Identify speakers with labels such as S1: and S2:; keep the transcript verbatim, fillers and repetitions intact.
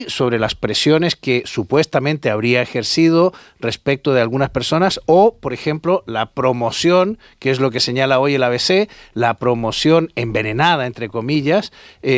S1: sobre las presiones que supuestamente habría ejercido respecto de algunas personas o, por ejemplo, la promoción, que es lo que señala hoy el A B C, la promoción envenenada, entre comillas, eh,